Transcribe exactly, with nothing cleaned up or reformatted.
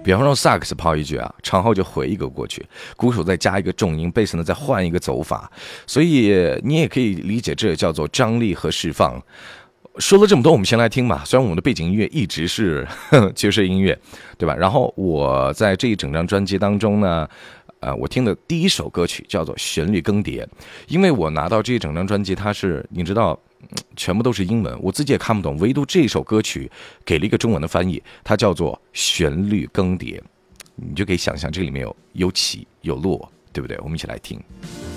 比方说萨克斯抛一句啊，长号就回一个过去，鼓手再加一个重音，贝斯呢再换一个走法，所以你也可以理解这叫做张力和释放。说了这么多，我们先来听吧。虽然我们的背景音乐一直是爵士音乐，对吧？然后我在这一整张专辑当中呢，呃，我听的第一首歌曲叫做《旋律更迭》，因为我拿到这一整张专辑，它是你知道，全部都是英文，我自己也看不懂，唯独这首歌曲给了一个中文的翻译，它叫做《旋律更迭》，你就可以想象这里面有有起有落，对不对？我们一起来听。